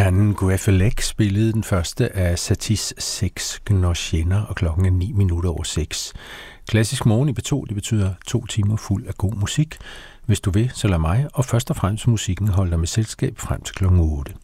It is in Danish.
Anne Goufféléc spillede den første af Saties 6 gnocchiener, og klokken er 6:09. Klassisk morgen i B2, det betyder 2 timer fuld af god musik. Hvis du vil, så lad mig, og først og fremmest musikken holde dig med selskab frem til klokken 8.